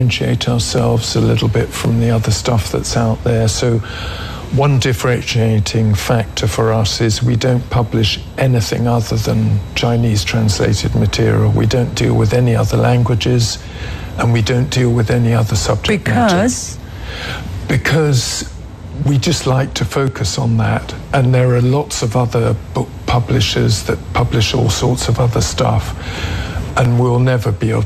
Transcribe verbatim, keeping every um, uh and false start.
differentiate ourselves a little bit from the other stuff that's out there. So one differentiating factor for us is we don't publish anything other than Chinese translated material. We don't deal with any other languages, and we don't deal with any other subject because? matter. Because we just like to focus on that, and there are lots of other book publishers that publish all sorts of other stuff, and we'll never be able